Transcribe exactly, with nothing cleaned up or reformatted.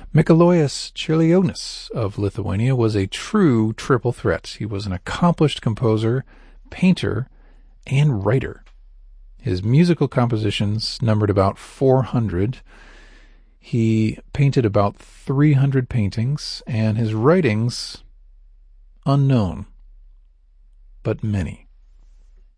Mikalojus Čiurlionis of Lithuania was a true triple threat. He was an accomplished composer, painter, and writer. His musical compositions numbered about four hundred. He painted about three hundred paintings, and his writings, unknown, but many.